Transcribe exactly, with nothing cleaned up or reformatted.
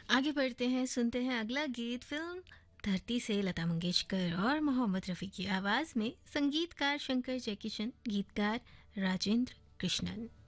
आगे बढ़ते हैं, सुनते हैं अगला गीत। फिल्म धरती से लता मंगेशकर और मोहम्मद रफ़ी की आवाज़ में, संगीतकार शंकर जयकिशन, गीतकार राजेंद्र कृष्णन।